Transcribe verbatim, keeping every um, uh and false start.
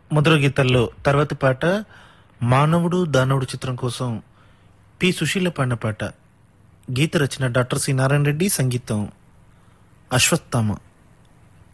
మధుర గీతాల్లో తర్వాతి పాట మానవుడు దానవుడు చిత్రం కోసం పి సుశీల పాడిన పాట. గీత రచన డాక్టర్ సి నారాయణ రెడ్డి, సంగీతం అశ్వత్థామ.